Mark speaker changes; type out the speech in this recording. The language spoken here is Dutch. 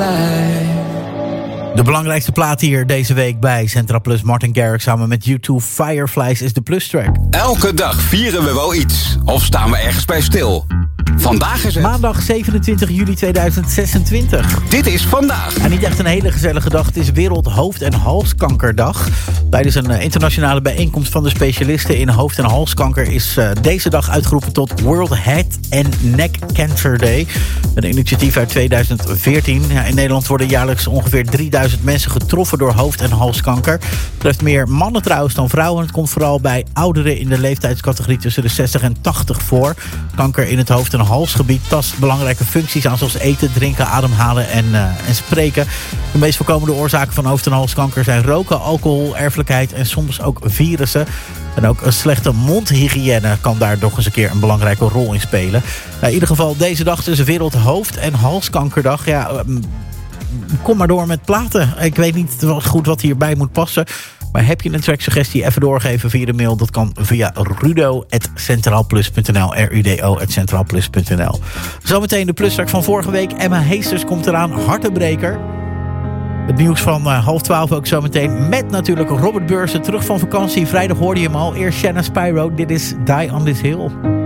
Speaker 1: De belangrijkste plaat hier deze week bij Central Plus. Martin Garrix samen met U2 Fireflies is de Plus track.
Speaker 2: Elke dag vieren we wel iets. Of staan we ergens bij stil. Vandaag is het
Speaker 1: maandag 27 juli 2026.
Speaker 2: Dit is vandaag.
Speaker 1: En niet echt een hele gezellige dag. Het is Wereld Hoofd- en Halskankerdag. Tijdens een internationale bijeenkomst van de specialisten in hoofd- en halskanker is deze dag uitgeroepen tot World Head and Neck Cancer Day. Een initiatief uit 2014. Ja, in Nederland worden jaarlijks ongeveer 3000 mensen getroffen door hoofd- en halskanker. Het treft meer mannen trouwens dan vrouwen. Het komt vooral bij ouderen in de leeftijdscategorie tussen de 60 en 80 voor. Kanker in het hoofd- en halsgebied tast belangrijke functies aan, zoals eten, drinken, ademhalen en spreken. De meest voorkomende oorzaken van hoofd- en halskanker zijn roken, alcohol, erfelijkheid en soms ook virussen. En ook een slechte mondhygiëne kan daar nog eens een keer een belangrijke rol in spelen. In ieder geval, deze dag is Wereld Hoofd- en Halskankerdag. Ja, kom maar door met platen. Ik weet niet goed wat hierbij moet passen. Maar heb je een tracksuggestie, even doorgeven via de mail. Dat kan via rudo@centraalplus.nl. rudo@centraalplus.nl. Zometeen de plustrack van vorige week. Emma Heesters komt eraan. Hartebreker. Het nieuws van 11:30 ook zometeen. Met natuurlijk Robert Beursen terug van vakantie. Vrijdag hoorde je hem al. Eerst Shanna Spyro. Dit is Die on This Hill.